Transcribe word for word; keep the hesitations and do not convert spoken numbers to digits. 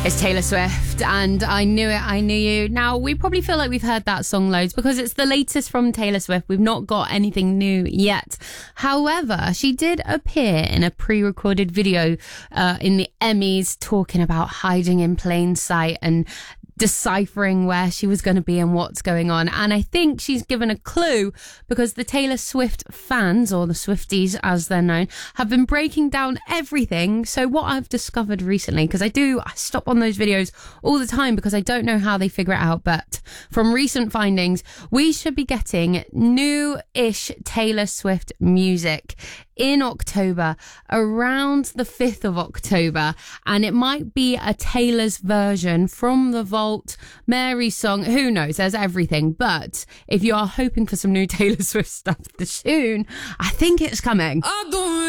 It's Taylor Swift and I Knew It, I Knew You. Now, we probably feel like we've heard that song loads because it's the latest from Taylor Swift. We've not got anything new yet. However, she did appear in a pre-recorded video uh, in the Emmys talking about hiding in plain sight and deciphering where she was going to be and what's going on. And I think she's given a clue because the Taylor Swift fans, or the Swifties as they're known, have been breaking down everything. So what I've discovered recently, because I do, I stop on those videos all the time because I don't know how they figure it out. But from recent findings, we should be getting new-ish Taylor Swift music in October, around the fifth of October, and it might be a Taylor's version from the Vault, Mary song, who knows, there's everything. But if you are hoping for some new Taylor Swift stuff soon, I think it's coming.